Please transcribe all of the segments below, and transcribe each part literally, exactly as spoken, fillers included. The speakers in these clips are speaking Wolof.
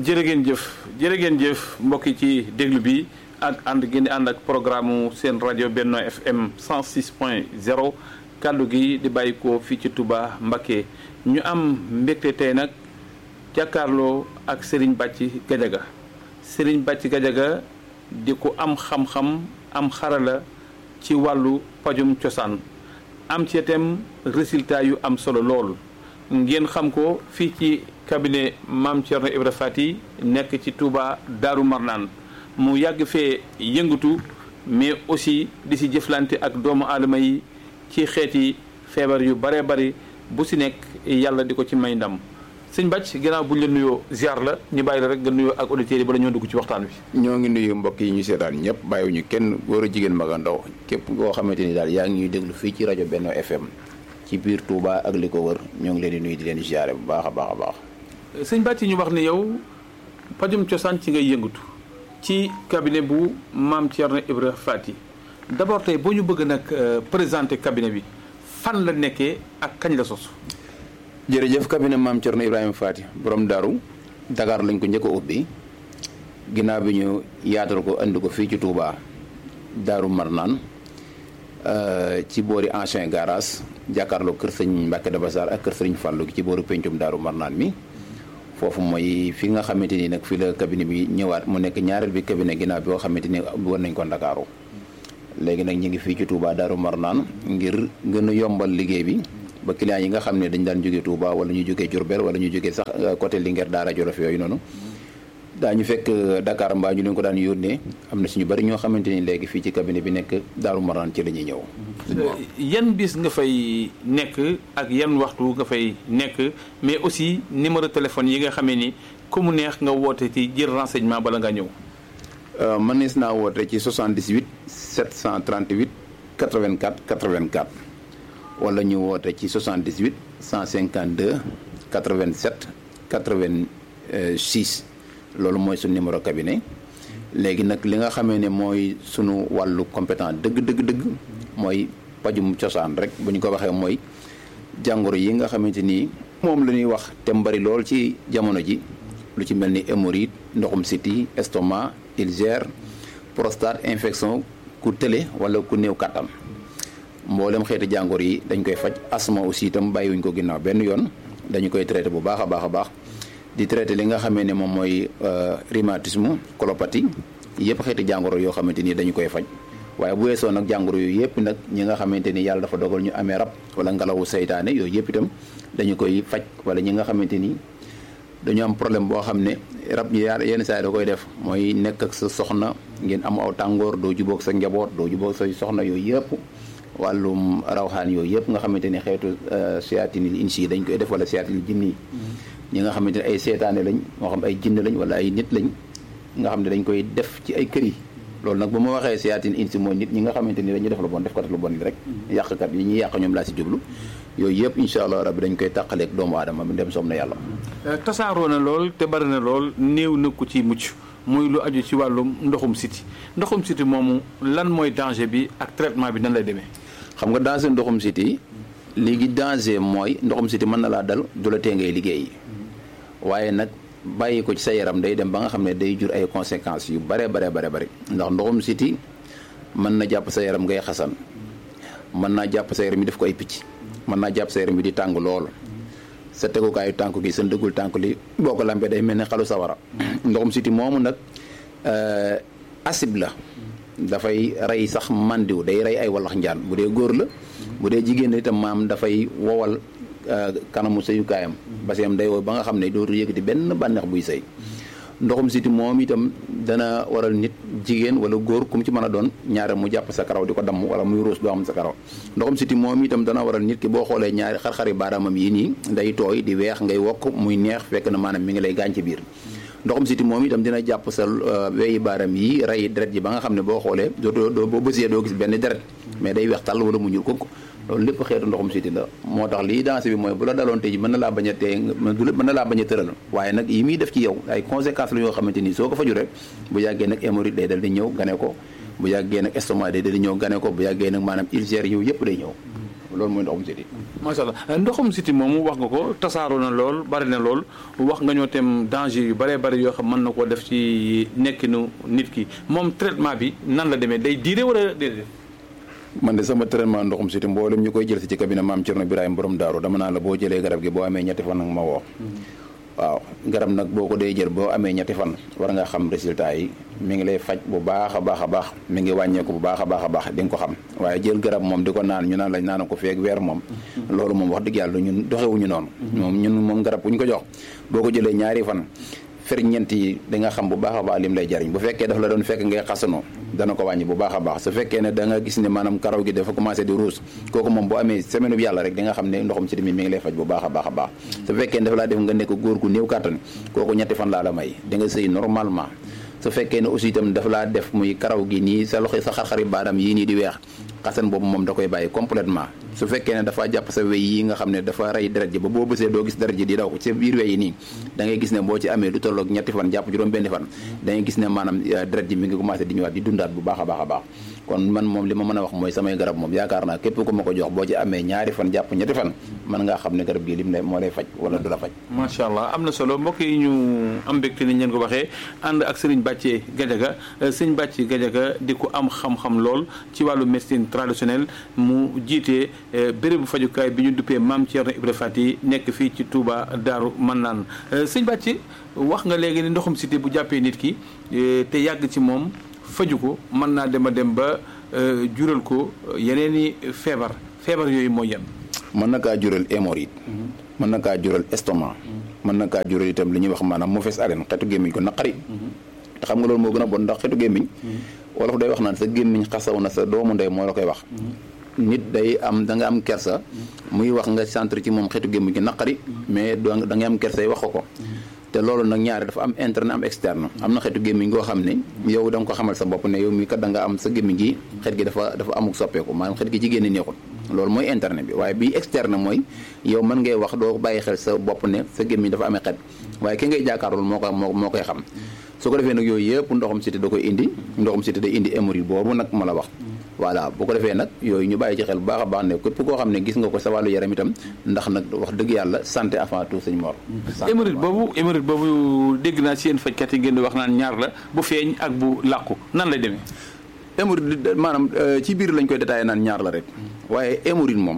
jërë ngeen jëf jërë ngeen jëf mbokk yi ci déglu bi ak ànd gi di ànd ak programme seen rajo Benno F M cent six point zéro kàddu gi di bàyyi ko fii ci Touba Mbacké ñu am mbégte tey nag jàkkaarloo ak Serigne Bathie Gadiaga Serigne Bathie Gadiaga di ko am xam-xam am xarala ci wàllu pajum cosaan am ci itam résultat yu am solo lool ngeen xam ko fii ci cabinet Mame Thierno Ibra Fati nekk ci Touba Daaru Marnaan mu yàgg fee yëngatu mais aussi di si jëflante ak doomu aadama yi ci xeeti feebar yu bare bari bu si nekk yàlla di ko ci may ndam sëñ Bathie ginnaaw bu ñu la nuyoo ziar la ñu bàyyi la rek nga nuyoo ak auditeurs yi bala ñoo dugg ci waxtaan wi. ñoo ngi nuyu mbokk yi ñu seetaan ñëpp bàyyiwuñu kenn góor a jigéen mag a ndaw képp koo xamante ni daal yaa ngi ñuy déglu fii ci rajo Benno F M ci biir Touba ak li ko wër ñoo ngi leen di nuyu di leen ziare bu baax a baax a baax. sëñ Bathie ñu wax ne yow pajum cosaan ci ngay yëngatu ci cabinet bu Mame Thierno Ibra Fati d'abord tey boo ñu bëgg nag présenter cabinet bi fan la nekkee ak kañ la sos. jërëjëf cabinet Mame Thierno Ibrahima Fati borom Daaru Dakar lañ ko njëkk a ubbi ginnaaw bi ñu yaatal ko andi ko fii ci Touba Daaru Marnaan ci boori ancien garage jàkkaarloo kër sëñ Mbacke de Bassar ak kër sëñ Fallou ci boori pencum Daaru Marnaan mi foofu mooy fi nga xamante ni nag fi la cabinet bi ñëwaat mu nekk ñaareel bi cabinet ginnaaw bi nga xamante ni war nañ ko Ndakaaru léegi nag ñu ngi fii ci Touba Daaru Marnaan ngir gën a yombal liggéey bi ba clients yi nga xam ne dañ daan jógee Touba wala ñu jógee Diourbel wala ñu jógee sax côté Linguère Daara Jolof yooyu noonu daañu fekk Dakar mbaa ñu leen ko daan yónnee am na suñu bari ñoo xamante ni léegi fii ci cabinet bi nekk Daaru Marnaan ci la ñuy ñëw. yan bis nga fay nekk ak yan waxtu nga fay nekk mais aussi numéro téléphone yi nga xamee ni ku mu neex nga woote ci jël renseignement bala nga ñëw. mën nees naa woote ci soixante-dix-huit sept cent trente-huit quatre-vingt-quatre quatre-vingt-quatre wala ñu woote ci soixante-dix-huit cent cinquante-deux quatre-vingt-sept quatre-vingt-six loolu mooy suñu numéro cabinet léegi nag li nga xamee ne mooy sunu wàllu compétent dëgg dëgg dëgg mooy pajum cosaan rek bu ñu ko waxee mooy jàngoro yi nga xamante ni moom la ñuy wax te mbari lool ci jamono ji lu ci mel ni hémorroïde ndoxum siti estomac ulcère prostate infection ku tële wala ku néew kàttan mboolem xeeti jàngoro yi dañ koy faj asma aussi itam bàyyiwuñ ko ginnaaw benn yoon dañu koy traité bu baax a baax a baax di traité li nga xamee ne moom mooy rhumatisme colopathie yëpp xeeti jàngoro yoo xamante ni dañu koy faj waaye bu weesoo nag jàngoro yooyu yëpp nag ñi nga xamante ni yàlla dafa dogal ñu amee rab wala ngelawu seytaane yooyu yëpp itam dañu koy faj wala ñi nga xamante ni dañu am problème boo xam ne rab yi yenn saa yi da koy def mooy nekk ak sa soxna ngeen am aw tàngoor doo jubóog sa njaboot doo jubóog sa soxna yooyu yëpp wàllum rawxaan yooyu yëpp nga xamante ni xeetu seytaane insi yi dañ koy def wala seytaane jinni yi ñi nga xamante ne ay seetaane lañ moo xam ay jinn lañ wala ay nit lañ nga xam ne dañ koy def ci ay kër yi loolu nag bu ma waxee seytaane insi mooy nit ñi nga xamante ni dañuy def lu bon def ko lu bon rek yàqkat yi ñuy yàq ñoom laa si jublu yooyu yëpp incha allah rabbi dañ koy tàqaleeg doomu aadama bi dem soom na yàlla. tasaaroo na lool te bari na lool néew na ku ci mucc muy lu aju ci wàllum ndoxum siti ndoxum siti moomu lan mooy danger bi ak traitement bi nan lay demee. xam nga danger ndoxum siti léegi danger mooy ndoxum siti mën na laa dal du la tee ngay liggéey waaye nag bàyyi ko ci sa yaram day dem ba nga xam ne day jur ay conséquences yu bare bare bare bare ndax ndoxum siti mën na jàpp sa yaram ngay xasan mën naa jàpp sa yaram yi def ko ay picc mën naa jàpp sa yaram bi di tàng lool sa tegukaayu tànk gi sa ndëggul tànk li boo ko lampee day mel ne xalu sawara ndoxum siti moomu nag acide la dafay rey sax mandiw day rey ay wallax njaan bu dee góor la bu dee jigéen la itam maam dafay wowal kanamu sëyukaayam parce que am day wow ba nga xam ne dootul yëkkati benn bànneex buy sëy ndoxum siti moom itam dana waral nit jigéen wala góor ku mu ci mën a doon ñaare mu jàpp sa karaw di ko damm wala muy ruus doo am sa karaw ndoxum siti moom itam dana waral nit ki boo xoolee ñaari xar-xari baaraamam yi nii day tooy di weex ngay wokk muy neex fekk na maanaam mi ngi lay gaañ ci biir ndoxum siti moom itam dina jàpp sa weyi baaram yi rey deret yi ba nga xam ne boo xoolee doo doo boo bësee doo gis benn deret mais day weex tàll wala mu ñuul kooku loolu lépp xeetu ndoxum siti la moo tax lii dansé bi mooy bu la daloon tey ji mën na laa bañ a tee mën na laa bañ a tëral waaye nag yi muy def ci yow ay conséquences la yoo xamante ni soo ko faju rek bu yàggee nag hémorroïde day dal di ñëw gane ko bu yàggee nag estomac day dal di ñëw gane ko bu yàggee nag maanaam ulcère yow yëpp day ñëw loolu mooy ndoxum siti. macha allah ndoxum siti moomu wax nga ko tasaaroo na lool bari na lool wax nga ñoo tem danger yu bëree bëri yoo xam mën na koo def ci nekkinu nit ki moom traitement bi nan la demee day diire wala déedéet. man de sama traitement ndoxum siti mboolem ñu koy jël si ci cabinet maam Thierno Birahim borom daaru dama naan la boo jëlee garab gi boo amee ñetti fan nag ma woo. waaw garab nag boo ko dee jël boo amee ñetti fan war nga xam résultat yi mi ngi lay faj bu baax a baax a baax mi ngi wàññeeku bu baax a baax a baax di nga ko xam waaye jël garab moom di ko naan ñu naan lañ naan ko feeg weer moom loolu moom wax dëgg yàlla ñun doxewuñu noonu moom ñun moom garab bu ñu ko jox boo ko jëlee ñaari fan ferñeent yi di nga xam bu baax a baax lim lay jariñ bu fekkee daf la doon fekk ngay xasanoo dana ko wàññi bu baax a baax su fekkee ne da nga gis ne maanaam karaw gi dafa commencé di ruus kooku moom bu amee semaine bi yàlla rek di nga xam ne ndoxum siti mi mi ngi lay faj bu baax a baax a baax su fekkee ne dafa laa def nga nekk góor gu néew kàttan kooku ñetti fan laa la may di nga sëy normalement su fekkee ne aussi itam dafa laa def muy karaw gi nii sa loxo sa xar-xari baadam yii nii di weex xasan boobu moom da koy bàyyi complètement su fekkee ne dafa jàpp sa wey yi nga xam ne dafa rey deret ji ba boo bësee doo gis deret ji di daw ko ci biir wey yi nii da ngay gis ne boo ci amee lu tolloog ñetti fan jàpp juróom benn fan da ngay gis ne maanaam deret ji mi ngi commencé di ñëwaat di dundaat bu baax a baax a baax kon man moom li ma mën a wax mooy samay garab moom yaakaar naa képp ku ma ko jox boo ci amee ñaari fan jàpp ñetti fan mën ngaa xam ne garab gi lim lay moo lay faj wala du la faj. macha allah am na solo mbokk yi ñu am mbégte ni ngeen ko waxee ànd ak Serigne Bathie Gadiaga Serigne Bathie Gadiaga di ko am xam-xam lool ci wàllu médecine traditionnelle mu jiite bérébu fajukaay bi ñu duppee Mame Thierno Ibra Fati nekk fii ci Touba Daaru Mannaan Serigne Bathie wax nga léegi ne ndoxum siti bu jàppee nit ki te yàgg ci moom faju ko mën naa dem a dem ba jural ko yeneen i feebar feebar yooyu mooy yan. mën na kaa jural hémorroïde mën na kaa jural estomac mën na kaa jural itam li ñuy wax maanaam mauvaise haleine xetu gémmiñ ko naqari te xam nga loolu moo gën a bon ndax xetu gémmiñ wolof day wax naan sa gémmiñ xasaw na sa doomu ndey moo la koy wax nit day am da nga am kersa muy wax nga centre ci moom xetu gémmiñ gi naqari mais da ngay am kersa yi wax ko te loolu nag ñaari dafa am interne am externe am na xetu gémmiñ goo xam ne yow da nga ko xamal sa bopp ne yow mi kat da nga am sa gémmiñ gi xet gi dafa dafa amuk soppeeku maanaam xet gi ci génne neexul loolu mooy interne bi waaye bii externe mooy yow mën ngay wax doo bàyyi xel sa bopp ne sa gémmiñ dafa amee xet waaye ki ngay jàkkaarlool moo ko moo moo koy xam su ko defee nag yooyu yëpp ndoxum siti da koy indi ndoxum siti day indi hémorroïde boobu nag ma la wax voilà bu ko defee nag yooyu ñu bàyyi ci xel bu baax a baax ne képp koo xam ne gis nga ko sa wàllu yaram itam ndax nag wax dëgg yàlla santé avant tout sëñ Mor. hémorroïde boobu hémorroïde boobu dégg naa ci yéen fajkat yi ngeen di wax naan ñaar la bu feeñ ak bu làqu nan lay demee. hémorroïde maanaam ci biir lañ koy détaillé naan ñaar la rek waaye hémorroïde moom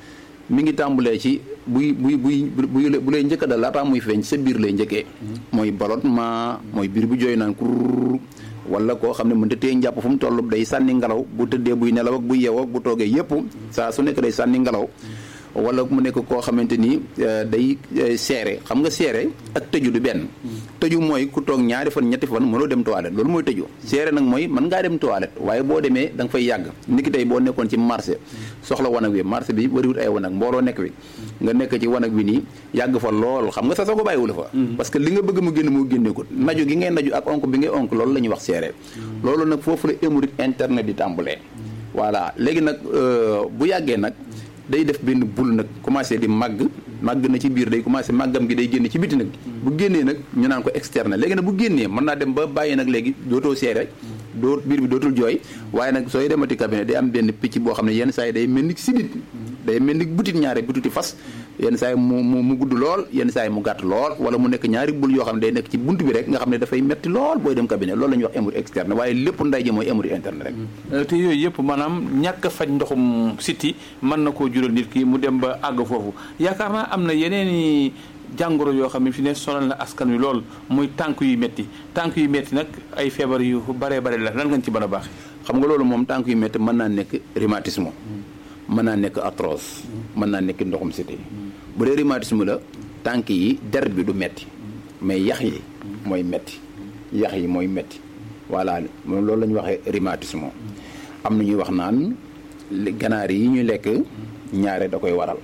mi ngi tàmbalee ci buy buy buy buy bu lay njëkk a dal laataa muy feeñ sa biir lay njëkkee. mooy ballonnement mooy biir bu jooy naan kur. wala koo xam ne mënta téye njàpp fu mu toll day sànni ngelaw bu tëddee buy nelaw ak bu yeewoo ak bu toogee yëpp saa su nekk day sànni ngelaw wala mu nekk koo xamante ni day seere xam nga seere ak tëju du benn tëju mooy ku toog ñaari fan ñetti fan mënoo dem toilette loolu mooy tëju seere nag mooy mën ngaa dem toilette waaye boo demee da nga fay yàgg niki tey boo nekkoon ci marché soxla wanag wi marché bi bariwut ay wanag mbooloo nekk wi nga nekk ci wanag wi nii yàgg fa lool xam nga sa soo ko bàyyiwu la fa parce que li nga bëgg mu génn moo génneekut naju gi ngay naju ak onk bi ngay onk loolu la ñuy wax seere loolu nag foofu la hémorroïde interne di tàmbalee voilà léegi nag bu yàggee nag day def benn bul nag commencé di màgg màgg na ci biir day commencé màggam gi day génn ci biti nag bu génnee nag ñu naan ko externe léegi nag bu génnee mën naa dem ba bàyyi nag léegi dootoo seere doo biir bi dootul jooy waaye nag sooy demati cabinet day am benn picc boo xam ne yenn saa yi day mel ni sidit day mel ni butit ñaare bututi fas yenn saa yi mu mu mu gudd lool yenn saa yi mu gàtt lool wala mu nekk ñaari bul yoo xam ne day nekk ci bunt bi rek nga xam ne dafay metti lool booy dem cabinet loolu la ñuy wax hémorroïde externe waaye lépp nday ji mooy hémorroïde interne rek te yooyu yëpp maanaam ñàkk a faj ndoxum siti mën na koo jural nit ki mu dem ba àgg foofu yaakaar naa am na yeneeni jàngoro yoo xam ne fi ne sonal na askan wi lool muy tànk yu métti tànk yu métti nag ay feebar yu baree bare la lan nga ci mën a baax xam nga loolu moom tànk yu métti mën naa nekk rhumatisme mën naa nekk arthrose mën naa nekk ndoxum siti bu dee rhumatisme la tànk yi der bi du metti mais yax yi mooy metti yax yi mooy metti voilà moom loolu la ñuy waxee rhumatisme am na ñuy wax naan ganaar yi ñuy lekk ñaare da koy waral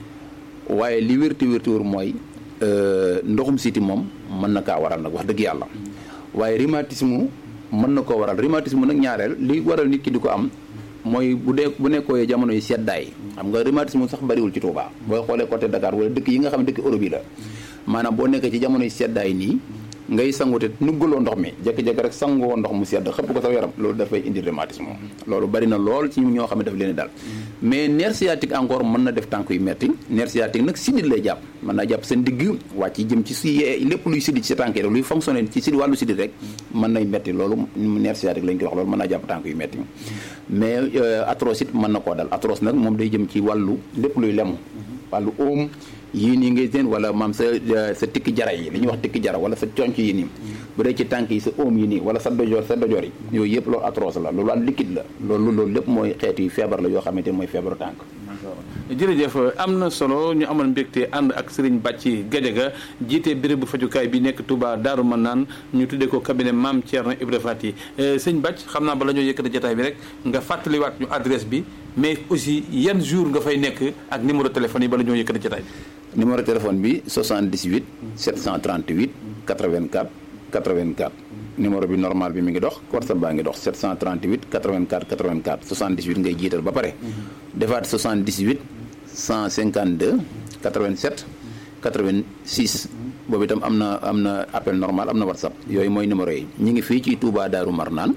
waaye li wérti wérti wér mooy ndoxum siti moom mën na kaa waral nag wax dëgg yàlla waaye rhumatisme mën na koo waral rhumatisme nag ñaareel li waral nit ki di ko am mooy bu dee bu nekkoo jamono yi seddaay xam nga rhumatisme sax bariwul ci Touba booy xoolee côté Dakar wala dëkk yi nga xam ne dëkk Europe yi la maanaam boo nekkee ci jamono yi seddaay nii ngay sangute nuggaloo ndox mi jékki-jékki rek sangoo ndox mu sedd xëpp ko sa yaram loolu dafay indi rhumatisme loolu bari na lool ci ñoo xam ne daf leen dal mais nerf sciatique encore mën na def tànk yu metti nerf sciatique nag sidit lay jàpp mën naa jàpp sa ndigg wàcc jëm ci si lépp luy sidit ci sa tànk yi rek luy fonctionner ci si wàllu sidit rek mën nay metti loolu nerf sciatique lañ koy wax loolu mën naa jàpp tànk yu metti mais arthrose it mën na koo dal arthrose nag moom day jëm ci wàllu lépp luy lemu wàllu oom yii nii ngay seen wala maam sa sa tikki jara yi li ñuy wax tikki jara wala sa conc yi nii bu dee ci tànk yi sa oom yi nii wala sa dojoor sa dojoor yi yooyu yëpp loolu arthrose la loolu wàllu liquide la loolu loolu lépp mooy xeeti feebar la yoo xamante ne mooy feebaru tànk. jërëjëf am na solo ñu amal mbégte ànd ak Serigne Bathie Gadiaga jiite bérébu fajukaay bi nekk Touba Darou Manane ñu tuddee ko cabinet Mame Thierno Ibra Faty sëñ Bathie xam naa bala ñoo yëkkati jotaay bi rek nga fàttaliwaat ñu adresse bi mais aussi yan jour nga fay nekk ak numéro téléphone yi bala ñoo yëkkati jotaay bi. numéro téléphone bi soixante-dix-huit sept cent trente-huit quatre-vingt-quatre quatre-vingt-quatre numéro bi normal bi mi ngi dox WhatsApp baa ngi dox sept cent trente-huit quatre-vingt-quatre quatre-vingt-quatre soixante-dix-huit ngay jiital ba pare defaat soixante-dix-huit cent cinquante-deux quatre-vingt-sept quatre-vingt-six boobu itam am na am na appel normal am na WhatsApp yooyu mooy numéro yi ñi ngi fii ci Touba Darou Marnane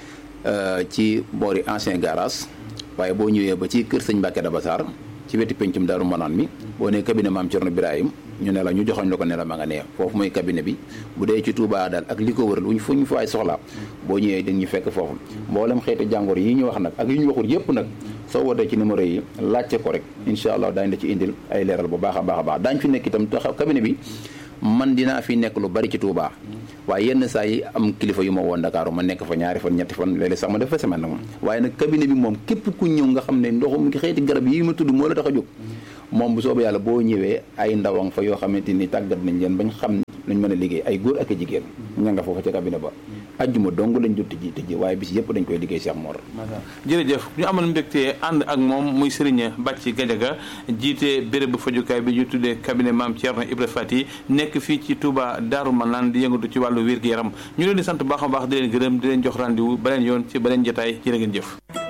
ci boori ancien garage waaye boo ñëwee ba ci kër sëñ Mbacke Dabassar ci wetu pencum Darou Manane mi boo nee cabinet Mame Thierno Birahim ñu ne la ñu joxoñ la ko ne la ma nga nee foofu mooy cabinet bi bu dee ci Touba daal ak li ko wëral wuñ fu ñu fa ay soxla boo ñëwee dañ ñu fekk foofu mboolem xeeti jàngoro yi ñu wax nag ak yi ñu waxul yëpp nag soo wootee ci numéro yi laajte ko rek incha allah daañu la ci indil ay leeral bu baax a baax a baax daañu fi nekk itam taxaw cabinet bi man dinaa fi nekk lu bari ci Touba waaye yenn saa yi am kilifa yu ma woon Dakar ma nekk fa ñaari fan ñetti fan léeg-léeg sax ma def fa semaine nag moom waaye nag cabinet bi moom képp ku ñëw nga xam ne ndoxum xeeti garab yi ma tudd moo la tax a jóg moom bu soobee yàlla boo ñëwee ay ndawang fa yoo xamante ni tàggat nañ leen bañ xam nañ mën a liggéey ay góor ak jigéen ña nga foofa ca cabinet ba ajjuma dong lañ jot tëjji tëjji waaye bis yëpp dañ koy liggéey Cheikh Mor. jërëjëf ñu amal mbégte ànd ak moom muy Serigne Bathie Gadiaga jiite bérébu fajukaay bi ñu tuddee cabinet Mame Thierno Ibra Faty nekk fii ci Touba Darou Manane di yëngatu ci wàllu wér-gu-yaram ñu leen di sant baax a baax di leen gërëm di leen jox rendez-vous beneen yoon ci beneen jotaay jërë ngeen jëf.